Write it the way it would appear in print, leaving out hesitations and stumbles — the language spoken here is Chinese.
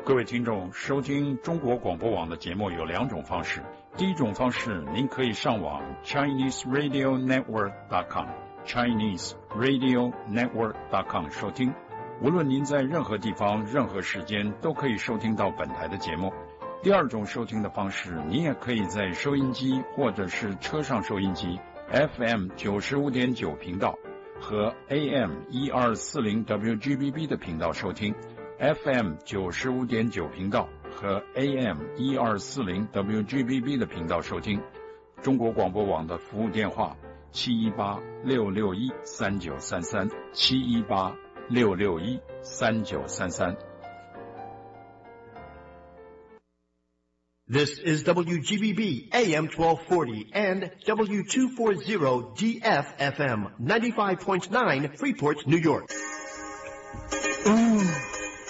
各位听众，收听中国广播网的节目有两种方式。第一种方式，您可以上网 ChineseRadioNetwork.com 收听。无论您在任何地方、任何时间，都可以收听到本台的节目。第二种收听的方式，你也可以在收音机或者是车上收音机 FM 95.9频道和 AM 1240 WGBB 的频道收听。FM 95.9频道和 AM 1240 WGBB 的频道收听。中国广播网的服务电话718-661-3933 718-661-3933。 This is WGBB AM 1240 and W240 DFFM 95.9 Freeport, New York.